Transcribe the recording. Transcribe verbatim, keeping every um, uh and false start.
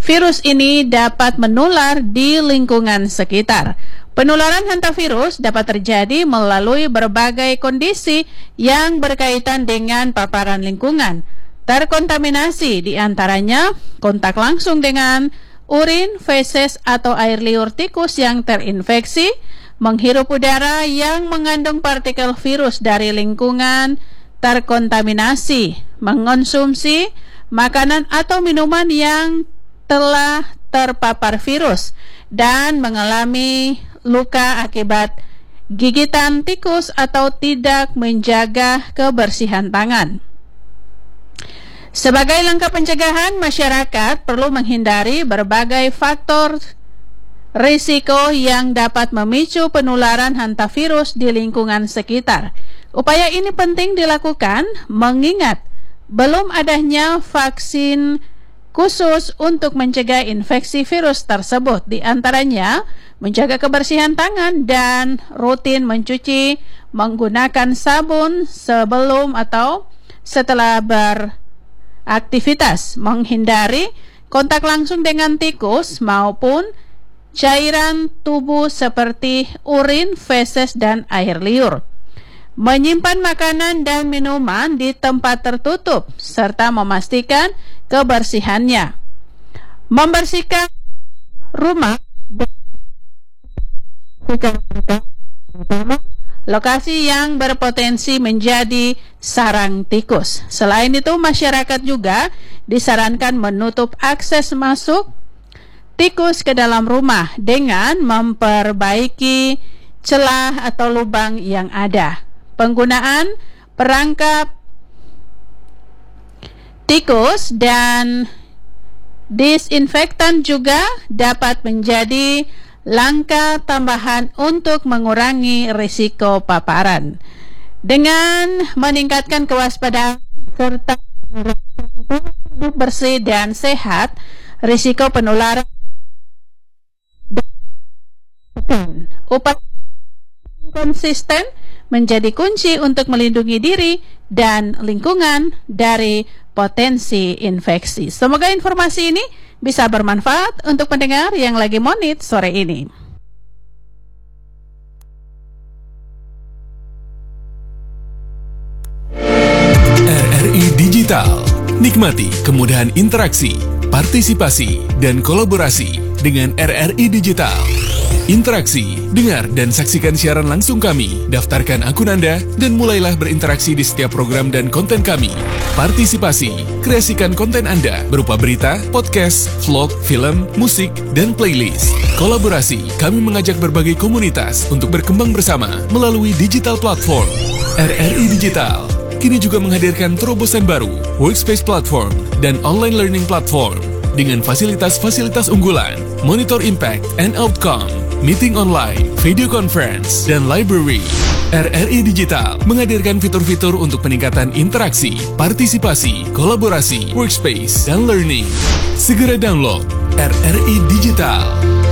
virus ini dapat menular di lingkungan sekitar. Penularan hantavirus dapat terjadi melalui berbagai kondisi yang berkaitan dengan paparan lingkungan. Terkontaminasi diantaranya kontak langsung dengan urin, feses, atau air liur tikus yang terinfeksi, menghirup udara yang mengandung partikel virus dari lingkungan terkontaminasi, mengonsumsi makanan atau minuman yang telah terpapar virus, dan mengalami luka akibat gigitan tikus atau tidak menjaga kebersihan tangan. Sebagai langkah pencegahan, masyarakat perlu menghindari berbagai faktor risiko yang dapat memicu penularan hantavirus di lingkungan sekitar. Upaya ini penting dilakukan mengingat belum adanya vaksin khusus untuk mencegah infeksi virus tersebut, di antaranya menjaga kebersihan tangan dan rutin mencuci menggunakan sabun sebelum atau setelah beraktivitas, menghindari kontak langsung dengan tikus maupun cairan tubuh seperti urin, feses, dan air liur. Menyimpan makanan dan minuman di tempat tertutup serta memastikan kebersihannya. Membersihkan rumah lokasi yang berpotensi menjadi sarang tikus. Selain itu, masyarakat juga disarankan menutup akses masuk tikus ke dalam rumah dengan memperbaiki celah atau lubang yang ada. Penggunaan perangkap tikus dan disinfektan juga dapat menjadi langkah tambahan untuk mengurangi risiko paparan. Dengan meningkatkan kewaspadaan serta hidup bersih dan sehat, risiko penularan upaya konsisten menjadi kunci untuk melindungi diri dan lingkungan dari potensi infeksi. Semoga informasi ini bisa bermanfaat untuk pendengar yang lagi monit sore ini. R R I Digital. Nikmati kemudahan interaksi, partisipasi, dan kolaborasi dengan R R I Digital. Interaksi, dengar dan saksikan siaran langsung kami, daftarkan akun Anda, dan mulailah berinteraksi di setiap program dan konten kami. Partisipasi, kreasikan konten Anda berupa berita, podcast, vlog, film, musik, dan playlist. Kolaborasi, kami mengajak berbagai komunitas untuk berkembang bersama melalui digital platform. R R I Digital kini juga menghadirkan terobosan baru, workspace platform, dan online learning platform dengan fasilitas-fasilitas unggulan, monitor impact and outcome, meeting online, video conference, dan library. R R I Digital menghadirkan fitur-fitur untuk peningkatan interaksi, partisipasi, kolaborasi, workspace, dan learning. Segera download R R I Digital.